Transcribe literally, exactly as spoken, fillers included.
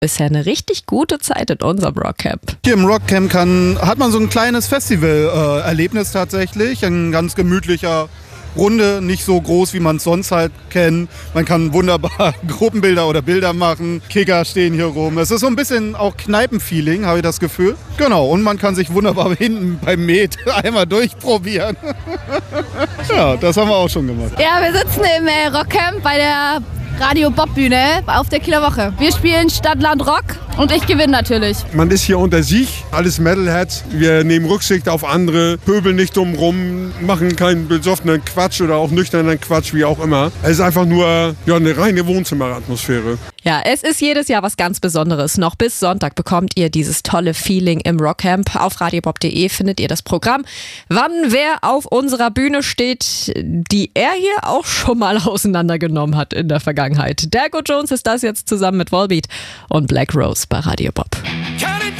Bisher eine richtig gute Zeit in unserem Rockcamp. Hier im Rockcamp kann, hat man so ein kleines Festival-Erlebnis tatsächlich. Ein ganz gemütlicher Runde, nicht so groß, wie man es sonst halt kennt. Man kann wunderbar Gruppenbilder oder Bilder machen. Kicker stehen hier rum. Es ist so ein bisschen auch Kneipenfeeling, habe ich das Gefühl. Genau, und man kann sich wunderbar hinten beim Met einmal durchprobieren. Ja, das haben wir auch schon gemacht. Ja, wir sitzen im äh, Rockcamp bei der Radio Bob Bühne auf der Kieler Woche. Wir spielen Stadt, Land, Rock und ich gewinne natürlich. Man ist hier unter sich, alles Metalheads. Wir nehmen Rücksicht auf andere, pöbeln nicht dumm rum, machen keinen besoffenen Quatsch oder auch nüchternen Quatsch, wie auch immer. Es ist einfach nur ja, eine reine Wohnzimmeratmosphäre. Ja, es ist jedes Jahr was ganz Besonderes. Noch bis Sonntag bekommt ihr dieses tolle Feeling im Rockcamp. Auf radiobob punkt de findet ihr das Programm. Wann wer auf unserer Bühne steht, die er hier auch schon mal auseinandergenommen hat in der Vergangenheit. Dergo Jones ist das jetzt zusammen mit Volbeat und Black Rose bei Radio Bob.